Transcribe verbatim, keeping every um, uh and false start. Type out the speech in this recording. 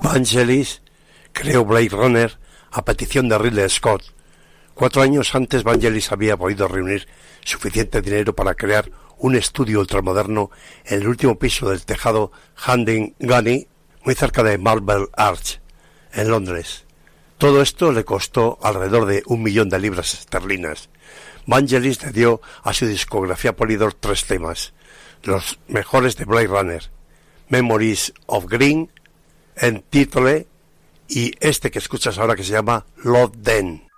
Vangelis creó Blade Runner a petición de Ridley Scott. Cuatro años antes, Vangelis había podido reunir suficiente dinero para crear un estudio ultramoderno en el último piso del tejado Handing Gunny, muy cerca de Marble Arch, en Londres. Todo esto le costó alrededor de un millón de libras esterlinas. Vangelis le dio a su discografía Polydor tres temas, los mejores de Blade Runner: Memories of Green, Entitled y este que escuchas ahora que se llama Love Then.